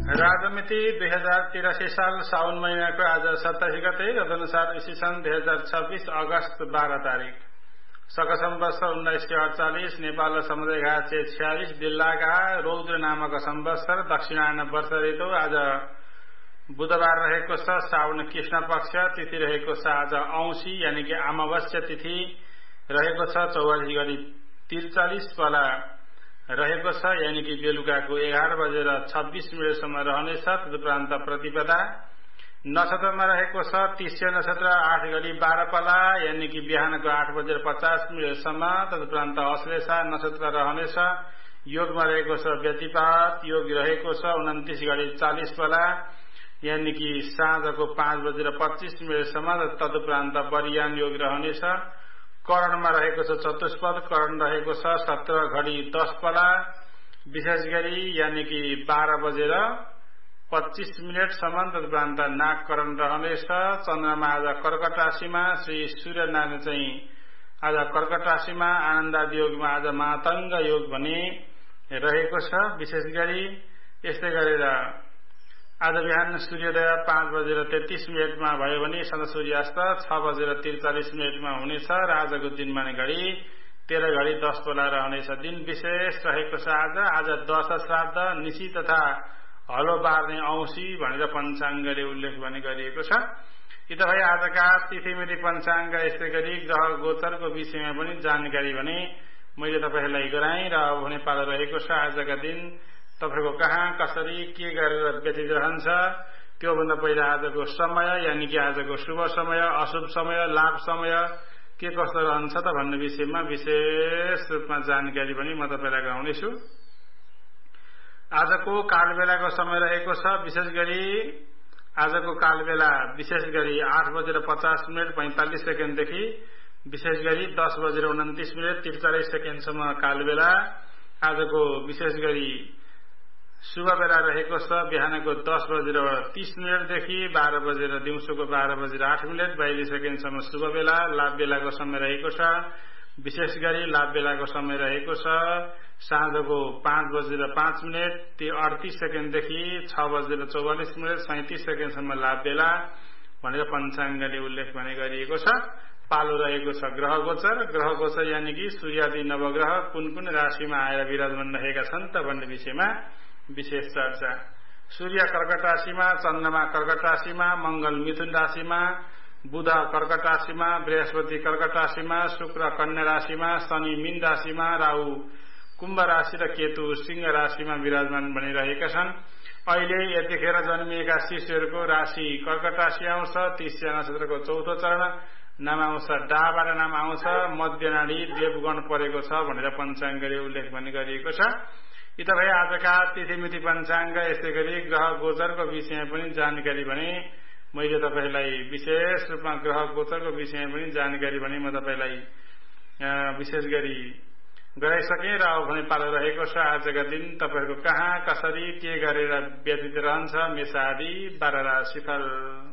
राजमिति 2083 साल साउन महिनाको आज 27 गते तदनुसार ईस्वी सन् 2026 अगस्त 12 तारिक शक संवत्सर 1948 नेपाल समुदाय घाट 46 जिल्लाका रौद्र नामक संवत्सर दक्षिणायन वर्ष ऋतु आज बुधबार रहेको छ। साउन कृष्ण पक्ष तिथि रहेको छ आज औंसी यानी कि अमावस्या तिथि रहेको छ। 44 गरी 43 पला रहेको छ यानी कि बेलुकाको 11:26 रहनेछ। तदुपरान्त प्रतिपदा नक्षत्रमा रहेको छ तिस्या नक्षत्र 8 गरी 12 पला यानी कि बिहानको 8:50 तदुपरान्त अश्लेषा नक्षत्र रहनेछ। योगमा रहेको छ व्यतिपात योग रहेको छ 29 गरी 40 पला यानी कि साँझको 5:25 तदुपरान्त बरियान योग रहनेछ। करणमा रहेको छ चतुष्पद करण रहेको छ 17 घडी 10 पला विशेष गरी यानी कि 12:25 तदुपरान्त नागकरण रहनेछ। चन्द्रमा आज कर्कट राशिमा श्री सूर्यनारायण चाहिँ आज कर्कट राशिमा आनन्दादि योगमा आज मातंग योग भने रहेको छ। विशेष गरी यस्तै गरेर आज बिहान सूर्योदय 5:33 भयो भने सन्ध्या सूर्यास्त 6:43 हुनेछ। राजको दिनमा घडी 13 घडी 10 पला रहनेछ। दिन विशेष रहेको छ आज दश श्राद्ध निशी तथा हलो बार्ने औंसी भनेर पञ्चाङ्गले उल्लेख भने गरिएको छ। यी त भए आजका तिथिमिति पञ्चाङ्ग। यस्तै गरी ग्रह गोचरको विषयमा पनि जानकारी भने मैले तपाईहरुलाई गराएँ र अब हुने पालो रहेको छ। आजका दिन तपाईको कहाँ कसरी के गरेर व्यतीत रहन्छ त्योभन्दा पहिला आजको समय यानी कि आजको शुभ समय अशुभ समय लाभ समय के कस्तो रहन्छ त भन्ने विषयमा विशेष रूपमा जानकारी पनि म तपाईलाई गराउनेछु। आजको कालबेलाको समय रहेको छ विशेष गरी आजको कालबेला विशेष गरी 8:50 45 देखि विशेष गरी 10:29 43 सम्म कालबेला। आजको विशेष गरी शुभ बेला रहेको छ बिहानको 10:30 देखि 12 दिउँसोको 12:08 42 सम्म शुभ बेला। लाभ बेलाको समय रहेको छ विशेष गरी लाभ बेलाको समय रहेको छ साँझको 5:05 38 देखि 6:44 37 सम्म लाभ बेला भनेर पञ्चाङ्गले उल्लेख भने गरिएको छ। पालो रहेको छ ग्रह गोचर। ग्रह गोचर यानी कि सूर्यादि नवग्रह कुन कुन राशिमा आएर विराजमान रहेका छन् त भन्ने विषयमा विशेष चर्चा। सूर्य कर्कट राशिमा, चन्द्रमा कर्कट राशिमा, मंगल मिथुन राशिमा, बुध कर्कट राशिमा, बृहस्पति कर्कट राशिमा, शुक्र कन्या राशिमा, शनि मीन राशिमा, राहु कुम्भ राशि र केतु सिंह राशिमा विराजमान बनिरहेका छन्। अहिले यतिखेर जन्मिएका शिशुहरूको राशि कर्कट राशि आउँछ। तिस्या नक्षत्रको चौथो चरण नाम आउँछ डाबाट नाम आउँछ मध्यनाडी देवगण परेको छ भनेर पञ्चाङ्गले उल्लेख पनि गरिएको छ। यी त भए आजका तिथिमिति पञ्चाङ्ग। यस्तै गरी ग्रह गोचरको विषयमा पनि जानकारी भने मैले तपाईलाई विशेष रूपमा ग्रह गोचरको विषयमा पनि जानकारी भने म तपाईलाई विशेष गरी गराइसकेँ र अब भने पालो रहेको छ आजका दिन तपाईहरुको कहाँ कसरी के गरेर व्यतीत रहन्छ मेष आदि 12 राशिफल।